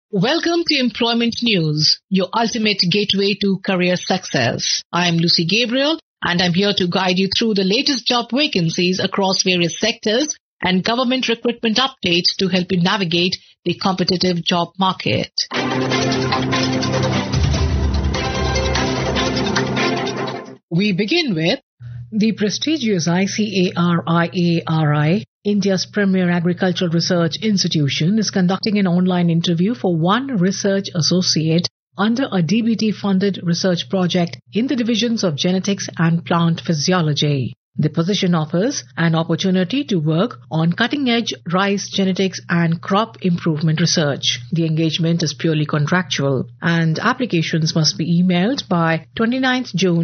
Welcome to Employment News, your ultimate gateway to career success. I am Lucy Gabriel and I'm here to guide you through the latest job vacancies across various sectors and government recruitment updates to help you navigate the competitive job market. We begin with the prestigious ICARI, India's premier agricultural research institution, is conducting an online interview for one research associate under a DBT-funded research project in the divisions of genetics and plant physiology. The position offers an opportunity to work on cutting-edge rice genetics and crop improvement research. The engagement is purely contractual and applications must be emailed by 29th June